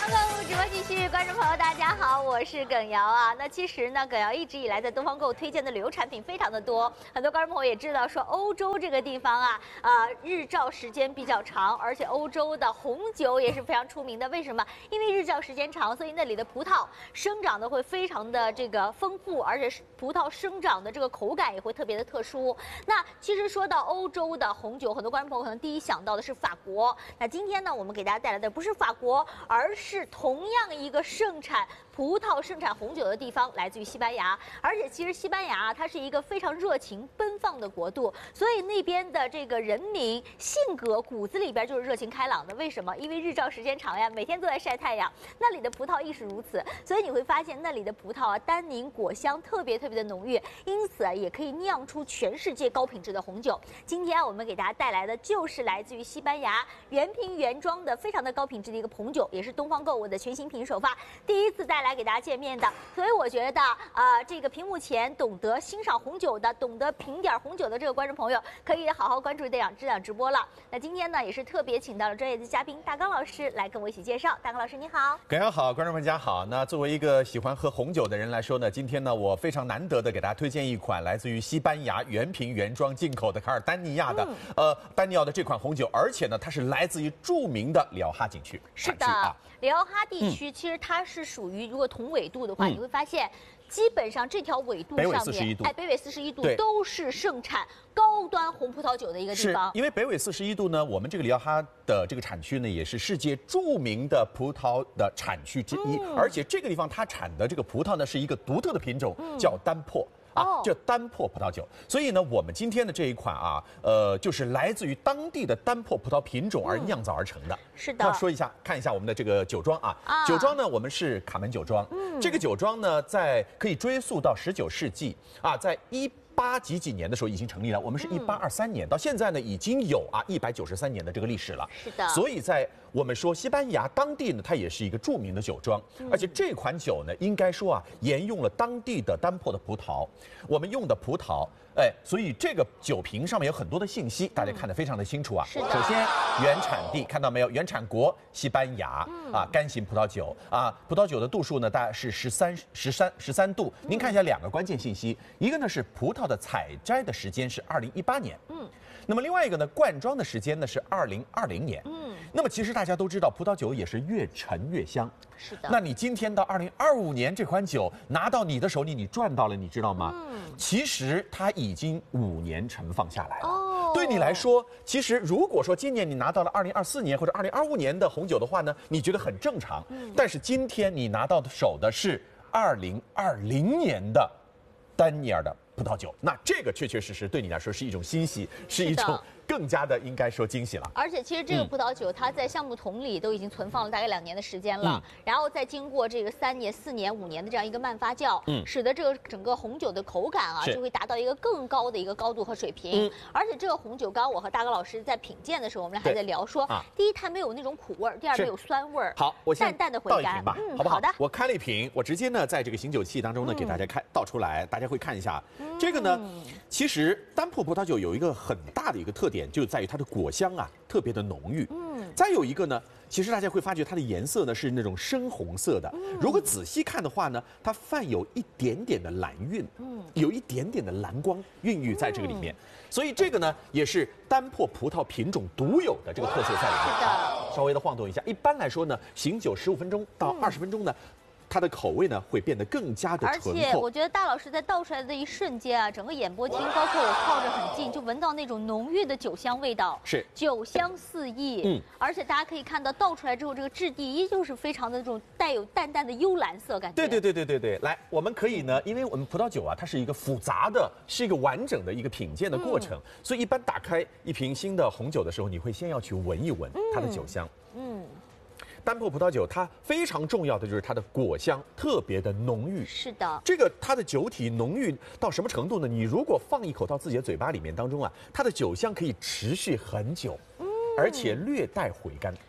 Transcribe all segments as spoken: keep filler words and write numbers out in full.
购物直播继续，观众朋友大家好，我是耿瑶啊。那其实呢，耿瑶一直以来在东方购物推荐的旅游产品非常的多，很多观众朋友也知道说欧洲这个地方啊，呃，日照时间比较长，而且欧洲的红酒也是非常出名的。为什么？因为日照时间长，所以那里的葡萄生长的会非常的这个丰富，而且葡萄生长的这个口感也会特别的特殊。那其实说到欧洲的红酒，很多观众朋友可能第一想到的是法国。那今天呢，我们给大家带来的不是法国，而是同样一个盛产葡萄、盛产红酒的地方，来自于西班牙。而且其实西班牙它是一个非常热情奔放的国度，所以那边的这个人民性格骨子里边就是热情开朗的。为什么？因为日照时间长呀，每天都在晒太阳。那里的葡萄亦是如此，所以你会发现那里的葡萄啊，单宁果香特别特别的浓郁，因此啊，也可以酿出全世界高品质的红酒。今天我们给大家带来的就是来自于西班牙原瓶原装的非常的高品质的一个红酒，也是东方购物的全新品首发，第一次带来给大家见面的。所以我觉得啊、呃，这个屏幕前懂得欣赏红酒的、懂得评点红酒的这个观众朋友，可以好好关注这档这档直播了。那今天呢，也是特别请到了专业的嘉宾大刚老师来跟我一起介绍。大刚老师你好。 耿阳好，观众们大家好。那作为一个喜欢喝红酒的人来说呢，今天呢，我非常难得的给大家推荐一款来自于西班牙原瓶原装进口的卡尔丹尼亚的、嗯、呃丹尼奥的这款红酒，而且呢，它是来自于著名的里奥哈景区。 是的，啊、里奥哈地区、嗯、其实它是属于如果同纬度的话，嗯、你会发现。基本上这条纬度上面，哎，北纬四十一度都是盛产高端红葡萄酒的一个地方。 因为北纬四十一度呢，我们这个里奥哈的这个产区呢，也是世界著名的葡萄的产区之一。嗯、而且这个地方它产的这个葡萄呢，是一个独特的品种，嗯、叫丹珀。啊，叫丹珀葡萄酒，所以呢，我们今天的这一款啊，呃，就是来自于当地的丹珀葡萄品种而酿造而成的。嗯、 是的。 那说一下，看一下我们的这个酒庄啊，啊酒庄呢，我们是卡门酒庄。嗯，这个酒庄呢，在可以追溯到十九世纪啊，在一。八几几年的时候已经成立了，我们是一八二三年，到现在呢已经有啊一百九十三年的这个历史了。 是的。 所以在我们说西班牙当地呢，它也是一个著名的酒庄，嗯、而且这款酒呢，应该说啊，沿用了当地的丹珀的葡萄，我们用的葡萄，哎，所以这个酒瓶上面有很多的信息，大家看得非常的清楚啊。 是的。 首先，原产地看到没有？原产国西班牙、嗯、啊，干型葡萄酒啊，葡萄酒的度数呢大概是十三、十三、十三度。您看一下两个关键信息，一个呢是葡萄的采摘的时间是二零一八年，嗯，那么另外一个呢，灌装的时间呢是二零二零年，嗯，那么其实大家都知道，葡萄酒也是越陈越香， 是的。 那你今天到二零二五年这款酒拿到你的手里，你赚到了，你知道吗？嗯，其实它已经五年陈放下来了。哦，对你来说，其实如果说今年你拿到了二零二四年或者二零二五年的红酒的话呢，你觉得很正常。嗯，但是今天你拿到的手的是二零二零年的丹尼尔的葡萄酒，那这个确确实实对你来说是一种欣喜，是一种更加的应该说惊喜了。 而且其实这个葡萄酒它在橡木桶里都已经存放了大概两年的时间了，嗯、然后再经过这个三年、四年、五年的这样一个慢发酵，嗯、使得这个整个红酒的口感啊就会达到一个更高的一个高度和水平。嗯、而且这个红酒，刚刚我和大哥老师在品鉴的时候，我们俩还在聊说，啊、第一它没有那种苦味儿，第二没有酸味儿。 好，我先淡淡的回甘吧，嗯，好不好？好的。我开了一瓶，我直接呢在这个醒酒器当中呢、嗯、给大家看倒出来，大家会看一下。嗯、这个呢，其实丹珀葡萄酒有一个很大的一个特点，就在于它的果香啊特别的浓郁。嗯，再有一个呢，其实大家会发觉它的颜色呢是那种深红色的。嗯，如果仔细看的话呢，它泛有一点点的蓝晕，嗯，有一点点的蓝光孕育在这个里面。嗯、所以这个呢也是丹珀葡萄品种独有的这个特色在里面。 是的， 稍微的晃动一下。一般来说呢，醒酒十五分钟到二十分钟呢。嗯，它的口味呢会变得更加的醇厚， 而且我觉得大老师在倒出来的一瞬间啊，整个演播厅包括我靠着很近，就闻到那种浓郁的酒香味道， 是酒香四溢。嗯，而且大家可以看到倒出来之后，这个质地依旧是非常的这种带有淡淡的幽蓝色感觉。 对对对对对对，来，我们可以呢，因为我们葡萄酒啊，它是一个复杂的，是一个完整的一个品鉴的过程，嗯、所以一般打开一瓶新的红酒的时候，你会先要去闻一闻它的酒香。嗯。嗯，丹珀葡萄酒它非常重要的就是它的果香特别的浓郁。 是的， 这个它的酒体浓郁到什么程度呢？你如果放一口到自己的嘴巴里面当中啊，它的酒香可以持续很久。嗯，而且略带回甘。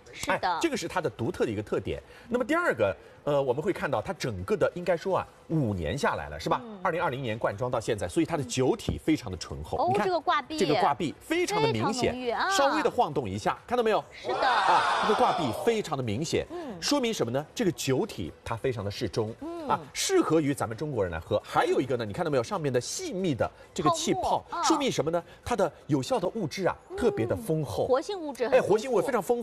是的， 哎，这个是它的独特的一个特点。那么第二个，呃，我们会看到它整个的应该说啊，五年下来了，是吧？二零二零年灌装到现在，所以它的酒体非常的醇厚。 哦， 你看这个挂壁， 这个挂壁非常的明显， 啊、 稍微的晃动一下，看到没有？ 是的， 啊，这个挂壁非常的明显， 嗯， 说明什么呢？这个酒体它非常的适中，嗯啊，适合于咱们中国人来喝。还有一个呢，你看到没有？上面的细密的这个气泡， 啊、 说明什么呢？它的有效的物质啊，特别的丰厚， 活性物质很， 哎，活性物质非常丰厚。